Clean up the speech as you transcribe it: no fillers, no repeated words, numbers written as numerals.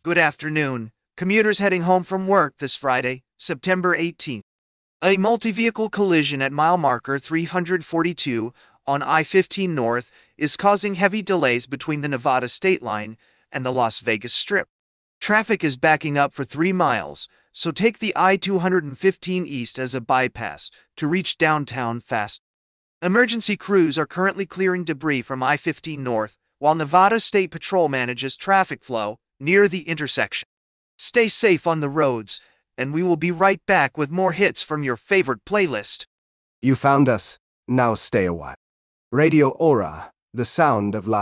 Good afternoon. Commuters heading home from work this Friday, September 18th. A multi-vehicle collision at mile marker 342 on I-15 North is causing heavy delays between the Nevada state line and the Las Vegas Strip. Traffic is backing up for 3 miles, so take the I-215 East as a bypass to reach downtown fast. Emergency crews are currently clearing debris from I-15 North, while Nevada State Patrol manages traffic flow near the intersection. Stay safe on the roads, and we will be right back with more hits from your favorite playlist. You found us. Now stay a while. Radio Aura, the sound of life.